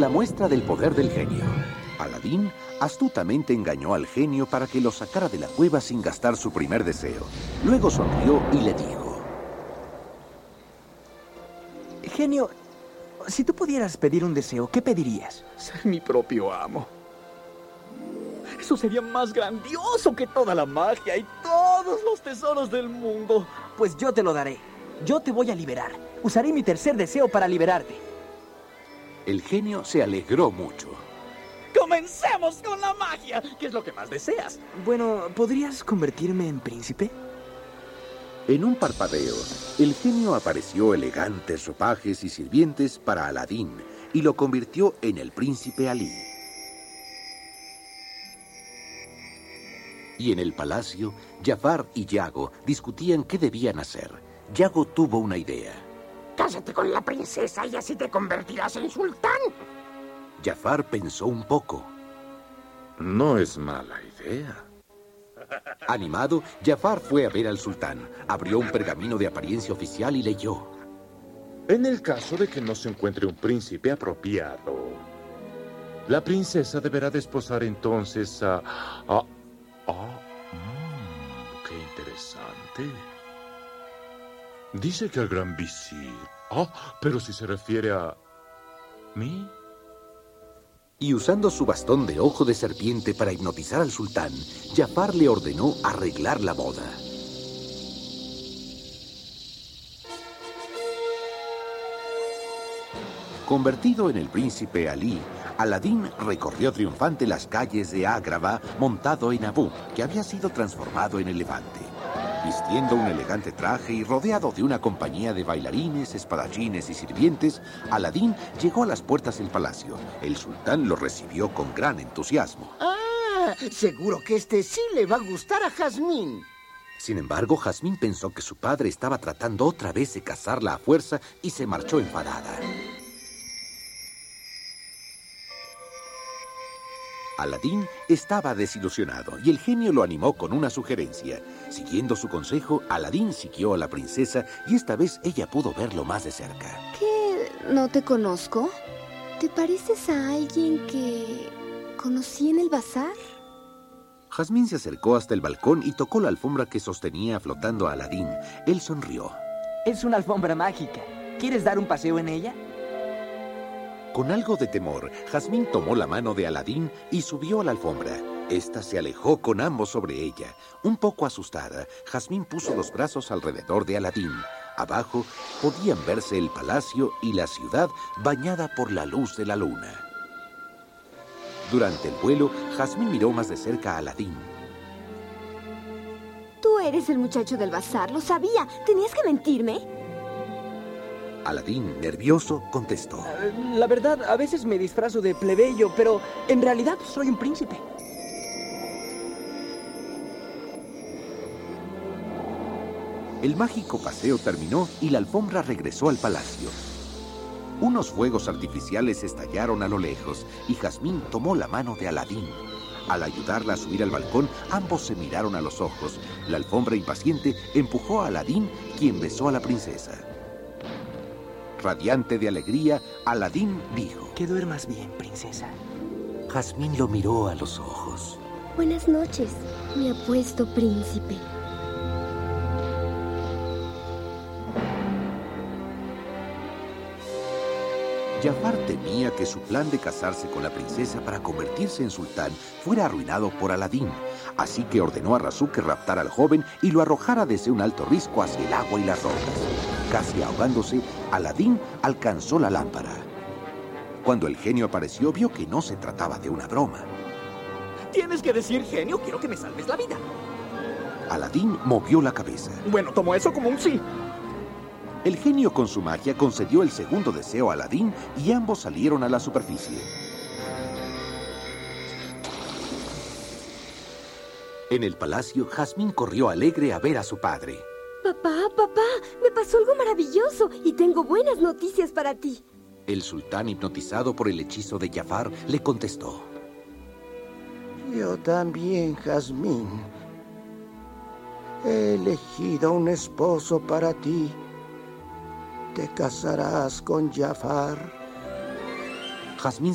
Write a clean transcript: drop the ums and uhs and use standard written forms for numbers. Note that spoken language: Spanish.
La muestra del poder del genio. Aladín astutamente engañó al genio para que lo sacara de la cueva sin gastar su primer deseo. Luego sonrió y le dijo: Genio, si tú pudieras pedir un deseo, ¿qué pedirías? Ser mi propio amo. Eso sería más grandioso que toda la magia y todos los tesoros del mundo. Pues yo te lo daré. Yo te voy a liberar. Usaré mi tercer deseo para liberarte. El genio se alegró mucho. ¡Comencemos con la magia! ¿Qué es lo que más deseas? Bueno, ¿podrías convertirme en príncipe? En un parpadeo, el genio apareció elegantes ropajes y sirvientes para Aladín y lo convirtió en el príncipe Alí. Y en el palacio, Jafar y Yago discutían qué debían hacer. Yago tuvo una idea. Cásate con la princesa y así te convertirás en sultán. Jafar pensó un poco. No es mala idea. Animado, Jafar fue a ver al sultán. Abrió un pergamino de apariencia oficial y leyó: En el caso de que no se encuentre un príncipe apropiado, la princesa deberá desposar entonces qué interesante. Dice que al gran visir. Pero si se refiere a mí. Y usando su bastón de ojo de serpiente para hipnotizar al sultán, Jafar le ordenó arreglar la boda. Convertido en el príncipe Alí, Aladín recorrió triunfante las calles de Agrabah montado en Abú, que había sido transformado en elefante. Vistiendo un elegante traje y rodeado de una compañía de bailarines, espadachines y sirvientes, Aladín llegó a las puertas del palacio. El sultán lo recibió con gran entusiasmo. Seguro que este sí le va a gustar a Jazmín. Sin embargo, Jazmín pensó que su padre estaba tratando otra vez de casarla a fuerza y se marchó enfadada. Aladín estaba desilusionado y el genio lo animó con una sugerencia. Siguiendo su consejo, Aladín siguió a la princesa y esta vez ella pudo verlo más de cerca. ¿Qué? ¿No te conozco? ¿Te pareces a alguien que conocí en el bazar? Jazmín se acercó hasta el balcón y tocó la alfombra que sostenía flotando a Aladín. Él sonrió. Es una alfombra mágica. ¿Quieres dar un paseo en ella? Con algo de temor, Jazmín tomó la mano de Aladín y subió a la alfombra. Esta se alejó con ambos sobre ella. Un poco asustada, Jazmín puso los brazos alrededor de Aladín. Abajo podían verse el palacio y la ciudad bañada por la luz de la luna. Durante el vuelo, Jazmín miró más de cerca a Aladín. Tú eres el muchacho del bazar, lo sabía. ¿Tenías que mentirme? Aladín, nervioso, contestó. La verdad, a veces me disfrazo de plebeyo, pero en realidad soy un príncipe. El mágico paseo terminó y la alfombra regresó al palacio. Unos fuegos artificiales estallaron a lo lejos y Jazmín tomó la mano de Aladín. Al ayudarla a subir al balcón, ambos se miraron a los ojos. La alfombra impaciente empujó a Aladín, quien besó a la princesa. Radiante de alegría, Aladín dijo: Que duermas bien, princesa. Jazmín lo miró a los ojos. Buenas noches, mi apuesto príncipe. Jafar temía que su plan de casarse con la princesa para convertirse en sultán fuera arruinado por Aladín. Así que ordenó a Razú que raptara al joven y lo arrojara desde un alto risco hacia el agua y las rocas. Casi ahogándose, Aladín alcanzó la lámpara. Cuando el genio apareció, vio que no se trataba de una broma. Tienes que decir, genio, quiero que me salves la vida. Aladín movió la cabeza. Bueno, tomo eso como un sí. El genio con su magia concedió el segundo deseo a Aladín y ambos salieron a la superficie. En el palacio, Jazmín corrió alegre a ver a su padre. Papá, me pasó algo maravilloso y tengo buenas noticias para ti. El sultán, hipnotizado por el hechizo de Jafar, le contestó: Yo también, Jazmín. He elegido un esposo para ti. Te casarás con Jafar. Jazmín